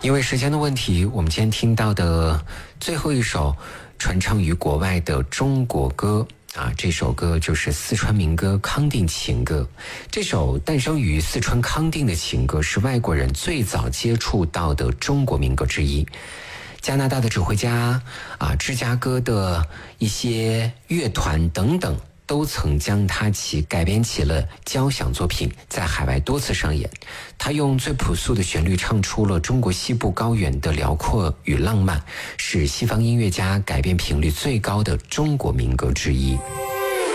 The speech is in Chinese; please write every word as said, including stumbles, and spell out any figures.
因为时间的问题，我们今天听到的最后一首传唱于国外的中国歌啊，这首歌就是四川民歌《康定情歌》。这首诞生于四川康定的情歌，是外国人最早接触到的中国民歌之一。加拿大的指挥家啊，芝加哥的一些乐团等等，都曾将它其改编起了交响作品，在海外多次上演。他用最朴素的旋律唱出了中国西部高原的辽阔与浪漫，是西方音乐家改编频率最高的中国民歌之一。